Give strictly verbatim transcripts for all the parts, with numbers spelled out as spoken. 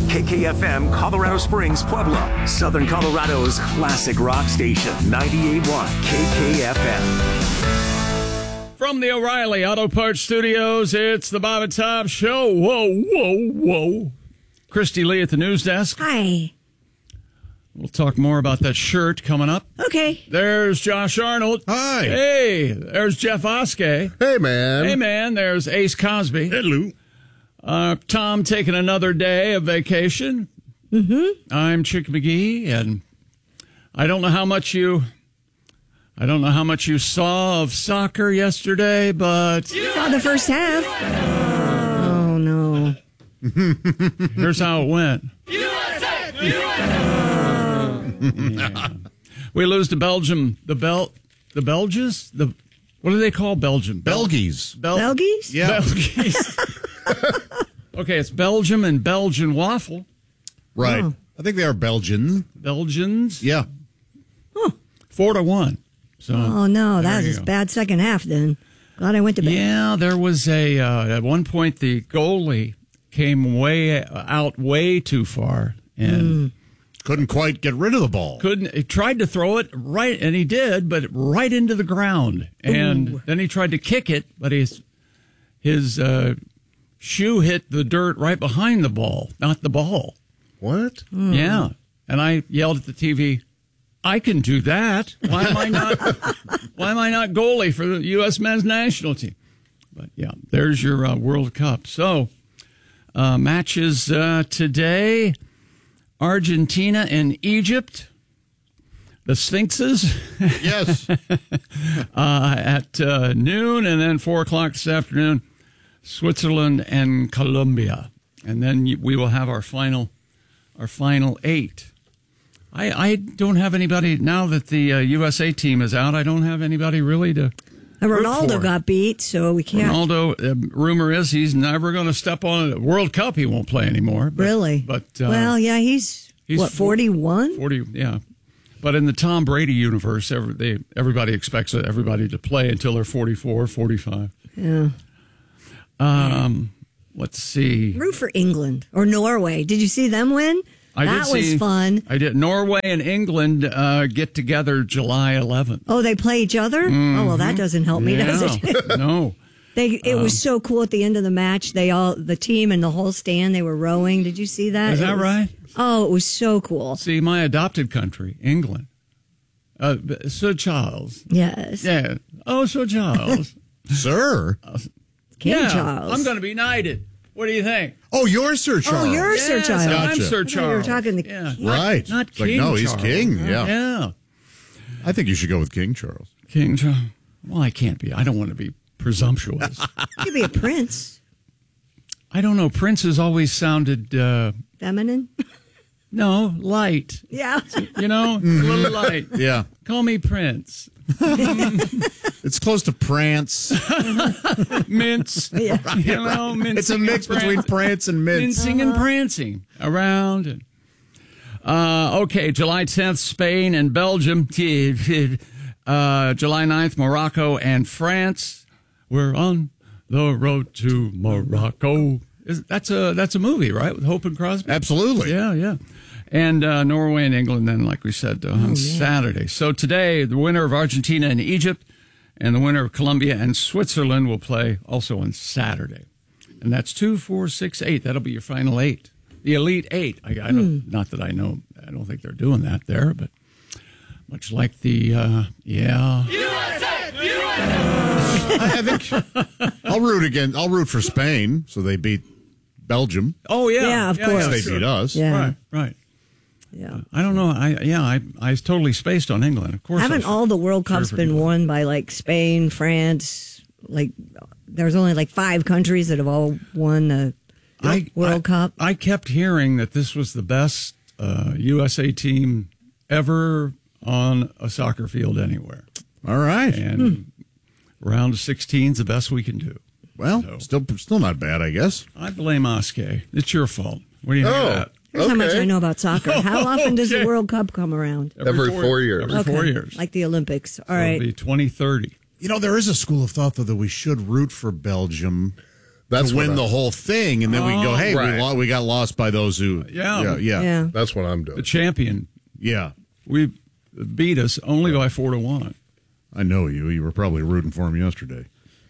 K K F M, Colorado Springs, Pueblo, Southern Colorado's classic rock station, ninety-eight point one K K F M. From the O'Reilly Auto Parts Studios, it's the Bob and Tom Show. Whoa, whoa, whoa. Christy Lee at the news desk. Hi. We'll talk more about that shirt coming up. Okay. There's Josh Arnold. Hi. Hey. There's Jeff Oskey. Hey, man. Hey, man. There's Ace Cosby. Hello. Uh, Tom taking another day of vacation. Mm-hmm. I'm Chick McGee, and I don't know how much you... I don't know how much you saw of soccer yesterday, but... Saw the first half. Oh, no. Here's how it went. U S A! U S A! Yeah. We lose to Belgium. The Bel... The Belges? The... What do they call Belgium? Bel- Belgies. Bel- Belgies? Yeah. Belgies. Okay, it's Belgium and Belgian waffle. Right. Oh. I think they are Belgian. Belgians. Yeah. Huh. Four to one. So, Oh, no. there That you was a go. bad second half then. Glad I went to bed. Yeah, there was a... Uh, at one point, the goalie came way out way too far and... Mm. Couldn't quite get rid of the ball. Couldn't. He tried to throw it right, and he did, but right into the ground. And Ooh. then he tried to kick it, but his his uh, shoe hit the dirt right behind the ball, not the ball. What? Hmm. Yeah. And I yelled at the T V, "I can do that. Why am I not? Why am I not goalie for the U S men's national team?" But yeah, there's your uh, World Cup. So uh, matches uh, today. Argentina and Egypt, the Sphinxes, Yes. uh, at uh, noon, and then four o'clock this afternoon, Switzerland and Colombia, and then we will have our final, our final eight. I, I don't have anybody now that the uh, U S A team is out. I don't have anybody really to. And root Ronaldo for. got beat, so we can't. Ronaldo, uh, rumor is he's never going to step on a World Cup. He won't play anymore. But, Really? But uh, well, yeah, he's, he's what, forty-one? forty, yeah. But in the Tom Brady universe, every, they, everybody expects everybody to play until they're forty-four, forty-five. Yeah. Um, let's see. Root for England or Norway. Did you see them win? I that did was see, fun. I did. Norway and England uh, get together July eleventh. Oh, they play each other? Oh, well, that doesn't help me, does Yeah. it? No. They, it Um, was so cool at the end of the match. They all, the team and the whole stand, they were rowing. Did you see that? Is It that was- right? Oh, it was so cool. See, my adopted country, England. Uh, Sir Charles. Yes. Yeah. Oh, Sir Charles. Sir. King yeah, Charles. I'm going to be knighted. What do you think? Oh, you're Sir Charles. Oh, you're Sir Yes, Charles. I'm Gotcha. Sir I thought you were Charles. talking the yeah. king. Not- Right. Not, It's like, King no, he's Charles. king, yeah. Yeah. I think you should go with King Charles. King Charles. Well, I can't be. I don't want to be presumptuous. You could be a prince. I don't know. Prince has always sounded, uh, Feminine. no, light. Yeah. You know, a little light. Yeah. Call me Prince. It's close to prance. Mince. Yeah. You know, mincing It's a mix and between pran- prance and mince. mincing and prancing around. And, uh, okay, July tenth, Spain and Belgium. Uh, July ninth, Morocco and France. We're on the road to Morocco. Is, that's a that's a movie, right? With Hope and Crosby. Absolutely. Yeah, yeah. And uh, Norway and England, then, like we said, uh, on Saturday. So today, the winner of Argentina and Egypt and the winner of Colombia and Switzerland will play also on Saturday. And that's two, four, six, eight. That'll be your final eight. The Elite Eight. I, I don't, Not that I know. I don't think they're doing that there, but much like the, uh, yeah. U S A! U S A! I, I think I'll root again. I'll root for Spain, so they beat Belgium. Oh, yeah. Yeah, of course. They sure. beat us. Yeah. Right, right. Yeah. I don't know. I Yeah, I I totally spaced on England. Of course. Haven't I- all the World Cups Sure, been forget. won by like Spain, France? Like, there's only like five countries that have all won the I, World I- Cup. I kept hearing that this was the best uh, U S A team ever on a soccer field anywhere. All right. And round of sixteen is the best we can do. Well, So- still still not bad, I guess. I blame Oskey. It's your fault. What do you think Oh. of that? Here's how much Okay. I know about soccer. How often does the Okay. World Cup come around? Every four years. Every four years. Like the Olympics. All So right. it'll be twenty thirty. You know, there is a school of thought, though, that we should root for Belgium That's to win what I- the whole thing, and then we go, hey, Right. we, lo- we got lost by those who, Yeah. yeah, yeah, Yeah. That's what I'm The doing. champion. yeah. We beat us only by four to one. I know you. You were probably rooting for him yesterday.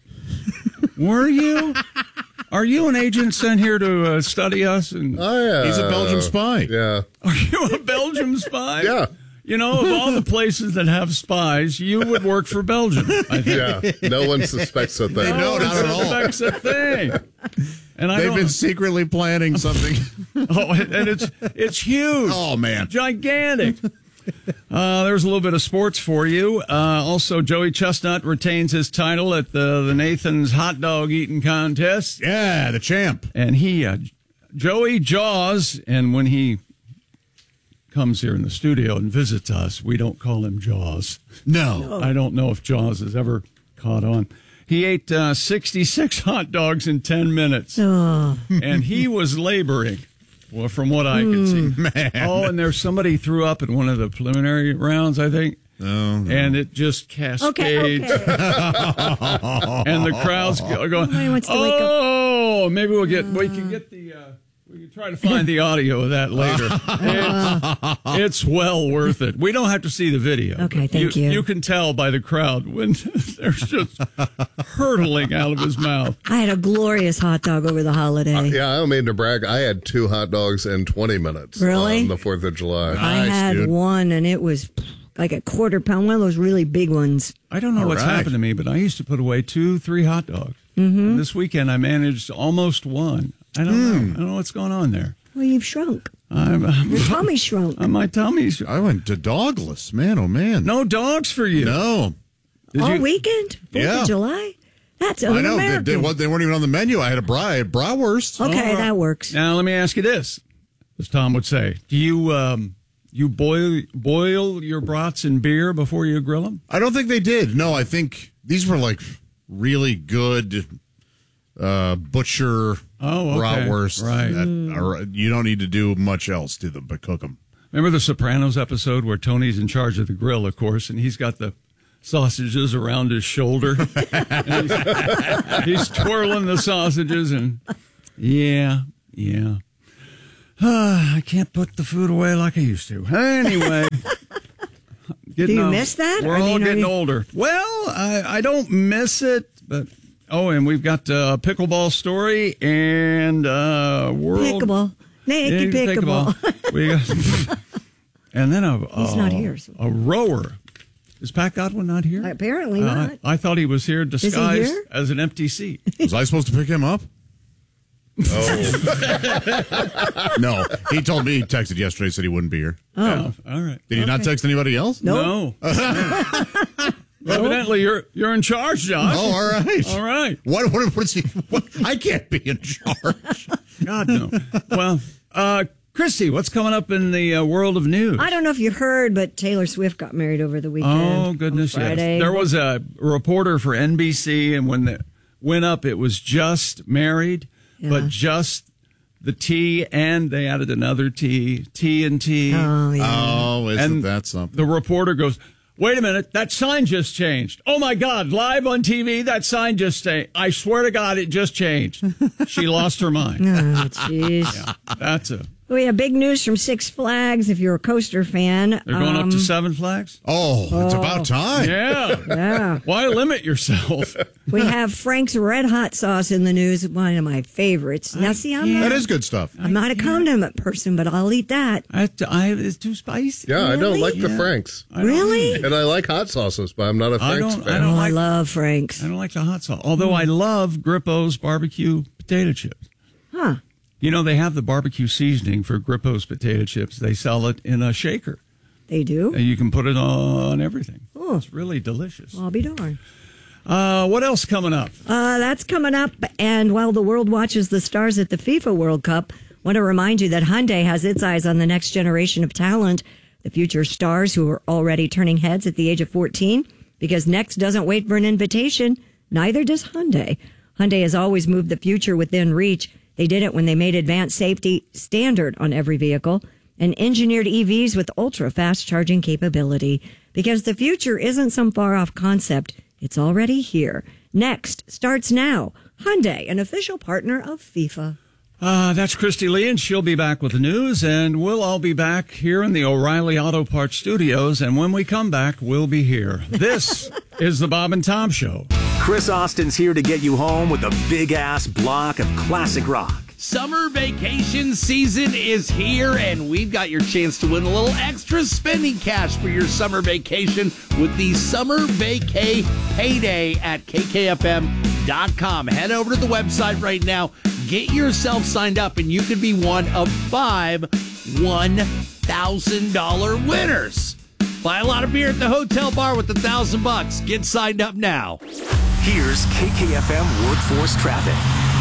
Were you? Are you an agent sent here to uh, study us? And Oh, yeah. He's a Belgium spy. Yeah. are you a Belgium spy? Yeah. You know, of all the places that have spies, you would work for Belgium. I think. Yeah. No one suspects a thing. They know. No not one at all. suspects a thing. And I They've don't, been secretly planning something. oh, and it's it's huge. Oh, man. Gigantic. Uh, there's a little bit of sports for you. Uh, also, Joey Chestnut retains his title at the, the Nathan's hot dog eating contest. Yeah, the champ. And he, uh, Joey Jaws, and when he comes here in the studio and visits us, we don't call him Jaws. No. I don't know if Jaws has ever caught on. He ate uh, sixty-six hot dogs in ten minutes, Oh. and he was laboring. Well, from what I could see. Man. Oh, and there's somebody threw up in one of the preliminary rounds, I think. Oh, no. And it just cascades. Okay, okay. And the crowd's go- going, Nobody wants to wake up. oh, maybe we'll get, we can get the, uh, we can try to find the audio of that later. It's, it's well worth it. We don't have to see the video. Okay, thank you. You can tell by the crowd when they're just hurtling out of his mouth. I had a glorious hot dog over the holiday. Yeah, I don't mean to brag. I had two hot dogs in twenty minutes. Really? On the fourth of July. I Nice, had dude. one, and it was like a quarter pound, one of those really big ones. I don't know All what's right. happened to me, but I used to put away two, three hot dogs. Mm-hmm. This weekend, I managed almost one. I don't know. I don't know what's going on there. Well, you've shrunk. I'm, I'm, Your tummy shrunk. my tummy's I went to dogless. Man, oh, man. no dogs for you. No. Did All you- weekend? fourth Yeah. of July? That's I know. They, un-American. they, wa- they weren't even on the menu. I had a bra, I had bratwurst. Okay, All right. that works. Now let me ask you this, as Tom would say: Do you um, you boil boil your brats in beer before you grill them? I don't think they did. No, I think these were like really good uh, butcher Oh, okay. bratwurst. Right. That are, you don't need to do much else to them but cook them. Remember the Sopranos episode where Tony's in charge of the grill, of course, and he's got the sausages around his shoulder. And he's, he's twirling the sausages, and yeah, yeah. Ah, I can't put the food away like I used to. Anyway. Do you old- miss that? We're I all mean, are getting you- older. Well, I, I don't miss it, but oh, and we've got a pickleball story and uh, world Pickleball. Naked Yeah, pickleball. we got, and then a He's a, not here, so- a rower. Is Pat Godwin not here? Apparently Uh, not. I, I thought he was here disguised here? as an empty seat. Was I supposed to pick him up? Oh. No. He told me, he texted yesterday, said he wouldn't be here. Oh, all right. Did he not text anybody else? Nope. No. Evidently, you're you're in charge, Josh. Oh, all right. All right. What, what, what's he, what, I can't be in charge. God no. Well, uh, Christy, what's coming up in the uh, world of news? I don't know if you heard, but Taylor Swift got married over the weekend. Oh goodness, on yes. Friday. There was a reporter for N B C, and when it went up, it was just married, Yeah. but just the T, and they added another T, T and T. Oh, yeah. Oh, isn't And that something? The reporter goes, "Wait a minute, that sign just changed. Oh my God, live on T V, that sign just changed. I swear to God, it just changed." She lost her mind. Oh, jeez. That's a. We have big news from Six Flags. If you're a coaster fan, They're going um, up to Seven Flags. Oh, it's about time. Yeah. yeah. Why limit yourself? We have Frank's Red Hot Sauce in the news, one of my favorites. Now, see, I'm That not, is good stuff. I'm not a condiment person, but I'll eat that. I, I, it's too spicy. Yeah, I don't Really? like the Yeah. Franks. I don't Really? either. And I like hot sauces, but I'm not a I Franks don't- I fan. don't Oh, I like- love Frank's. I don't like the hot sauce. Although I love Grippo's barbecue potato chips. Huh. You know, they have the barbecue seasoning for Grippo's potato chips. They sell it in a shaker. They do? And you can put it on everything. Oh. It's really delicious. I'll be darned. Uh, what else coming up? Uh, that's coming up. And while the world watches the stars at the FIFA World Cup, want to remind you that Hyundai has its eyes on the next generation of talent, the future stars who are already turning heads at the age of fourteen, because Next doesn't wait for an invitation. Neither does Hyundai. Hyundai has always moved the future within reach. They did it when they made advanced safety standard on every vehicle and engineered E Vs with ultra-fast charging capability. Because the future isn't some far-off concept. It's already here. Next starts now. Hyundai, an official partner of FIFA. Uh, that's Christy Lee, and she'll be back with the news, and we'll all be back here in the O'Reilly Auto Parts studios, and when we come back, we'll be here. This is the Bob and Tom Show. Chris Austin's here to get you home with a big-ass block of classic rock. Summer vacation season is here, and we've got your chance to win a little extra spending cash for your summer vacation with the Summer Vacay Payday at K K F M dot com. Head over to the website right now. Get yourself signed up, and you could be one of five one thousand dollars winners. Buy a lot of beer at the hotel bar with a thousand bucks. Get signed up now. Here's K K F M Workforce Traffic.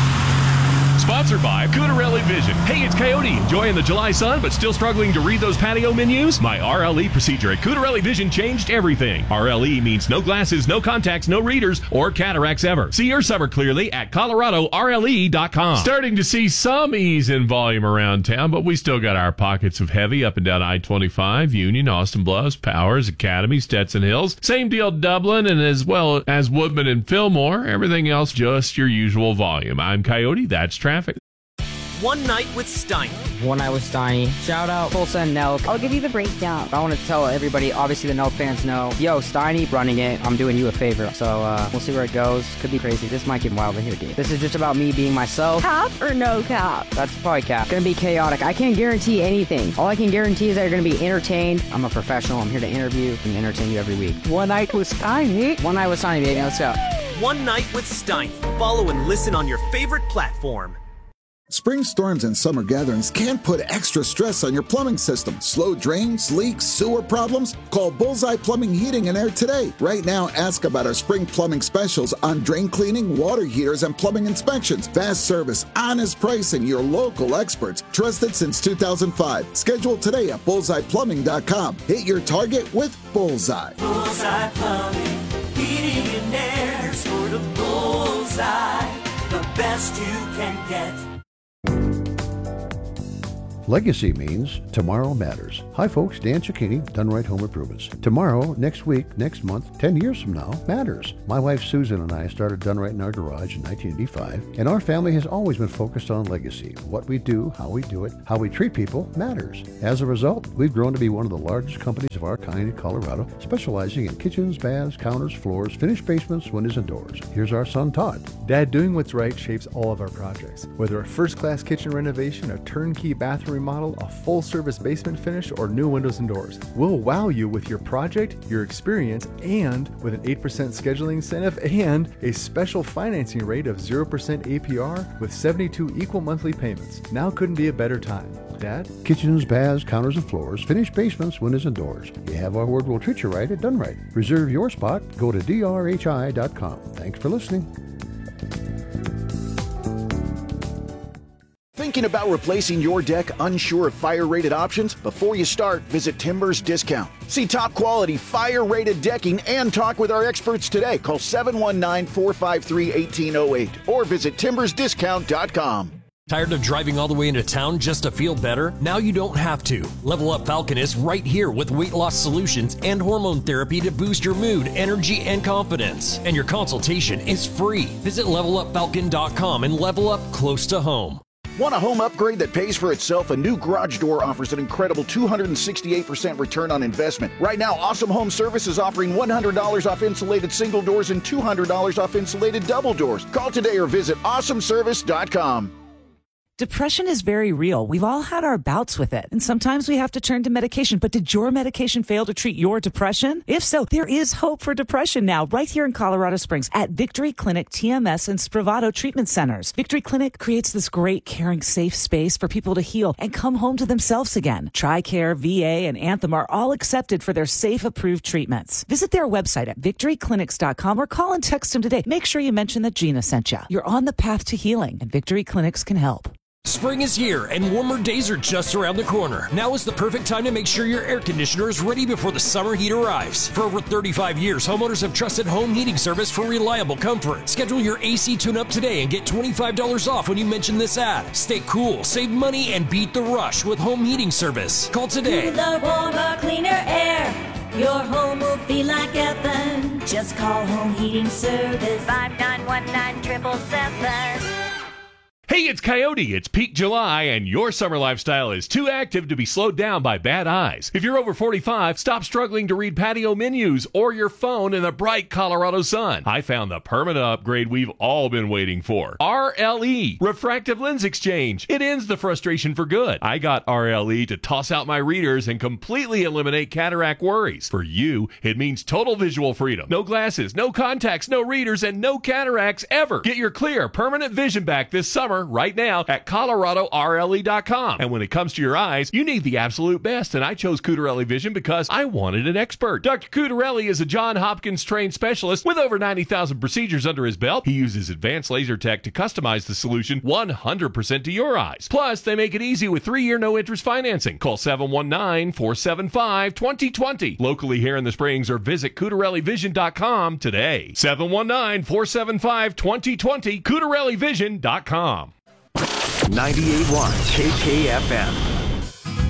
Sponsored by Cutarelli Vision. Hey, it's Coyote. Enjoying the July sun, but still struggling to read those patio menus? My R L E procedure at Cutarelli Vision changed everything. R L E means no glasses, no contacts, no readers, or cataracts ever. See your summer clearly at Colorado R L E dot com. Starting to see some ease in volume around town, but we still got our pockets of heavy up and down I twenty-five, Union, Austin Bluffs, Powers, Academy, Stetson Hills. Same deal Dublin, and as well as Woodman and Fillmore. Everything else just your usual volume. I'm Coyote. That's traffic. One Night with Steiny. One Night with Steiny. Shout out Tulsa and Nelk. I'll give you the breakdown. I want to tell everybody, obviously the Nelk fans know, yo, Steiny running it. I'm doing you a favor. So uh, we'll see where it goes. Could be crazy. This might get wild in here, dude. This is just about me being myself. Cap or no cap? That's probably cap. Gonna be chaotic. I can't guarantee anything. All I can guarantee is that you're gonna be entertained. I'm a professional. I'm here to interview and entertain you every week. One Night with Steiny. One Night with Steiny, baby. Let's go. One Night with Steiny. Follow and listen on your favorite platform. Spring storms and summer gatherings can put extra stress on your plumbing system. Slow drains, leaks, sewer problems? Call Bullseye Plumbing, Heating and Air today. Right now, ask about our spring plumbing specials on drain cleaning, water heaters, and plumbing inspections. Fast service, honest pricing, your local experts. Trusted since two thousand five. Schedule today at bullseye plumbing dot com. Hit your target with Bullseye. Bullseye Plumbing, Heating and Air. Sort of Bullseye, the best you can get. Legacy means tomorrow matters. Hi folks, Dan Cicchini, Done Right Home Improvements. Tomorrow, next week, next month, ten years from now, matters. My wife Susan and I started Done Right in our garage in nineteen eighty-five, and our family has always been focused on legacy. What we do, how we do it, how we treat people matters. As a result, we've grown to be one of the largest companies of our kind in Colorado, specializing in kitchens, baths, counters, floors, finished basements, windows, and doors. Here's our son Todd. Dad, doing what's right shapes all of our projects. Whether a first-class kitchen renovation, a turnkey bathroom remodel, a full-service basement finish, or new windows and doors. We'll wow you with your project, your experience, and with an eight percent scheduling incentive and a special financing rate of zero percent A P R with seventy-two equal monthly payments. Now couldn't be a better time. Dad? Kitchens, baths, counters, and floors, finished basements, windows, and doors. You have our word, we'll treat you right at Done Right. Reserve your spot. Go to D R H I dot com. Thanks for listening. Thinking about replacing your deck, unsure of fire-rated options? Before you start, visit Timbers Discount. See top quality fire-rated decking and talk with our experts today. Call seven one nine, four five three, one eight zero eight or visit timbers discount dot com. Tired of driving all the way into town just to feel better? Now you don't have to. Level Up Falcon is right here with weight loss solutions and hormone therapy to boost your mood, energy, and confidence. And your consultation is free. Visit level up falcon dot com and level up close to home. Want a home upgrade that pays for itself? A new garage door offers an incredible two hundred sixty-eight percent return on investment. Right now, Awesome Home Service is offering one hundred dollars off insulated single doors and two hundred dollars off insulated double doors. Call today or visit awesome service dot com. Depression is very real. We've all had our bouts with it, and sometimes we have to turn to medication. But did your medication fail to treat your depression? If so, there is hope for depression now, right here in Colorado Springs at Victory Clinic, T M S, and Spravato Treatment Centers. Victory Clinic creates this great, caring, safe space for people to heal and come home to themselves again. TRICARE, V A, and Anthem are all accepted for their safe, approved treatments. Visit their website at victory clinics dot com or call and text them today. Make sure you mention that Gina sent you. You're on the path to healing, and Victory Clinics can help. Spring is here and warmer days are just around the corner. Now is the perfect time to make sure your air conditioner is ready before the summer heat arrives. For over thirty-five years, homeowners have trusted home heating service for reliable comfort. Schedule your A C tune-up today and get twenty-five dollars off when you mention this ad. Stay cool, save money, and beat the rush with home heating service. Call today. Cooler, warmer, cleaner air. Your home will feel like heaven. Just call Home Heating Service. five nine one nine, seven seven seven. Hey, it's Coyote. It's peak July, and your summer lifestyle is too active to be slowed down by bad eyes. If you're over forty-five, stop struggling to read patio menus or your phone in the bright Colorado sun. I found the permanent upgrade we've all been waiting for. R L E, Refractive Lens Exchange. It ends the frustration for good. I got R L E to toss out my readers and completely eliminate cataract worries. For you, it means total visual freedom. No glasses, no contacts, no readers, and no cataracts ever. Get your clear, permanent vision back this summer right now at Colorado R L E dot com. And when it comes to your eyes, you need the absolute best, and I chose Cutarelli Vision because I wanted an expert. Doctor Cutarelli is a Johns Hopkins trained specialist with over ninety thousand procedures under his belt. He uses advanced laser tech to customize the solution one hundred percent to your eyes. Plus, they make it easy with three-year no-interest financing. Call seven one nine, four seven five, two zero two zero locally here in the Springs, or visit Cutarelli Vision dot com today. seven one nine, four seven five, two zero two zero, Cutarelli Vision dot com. ninety-eight point one K K F M.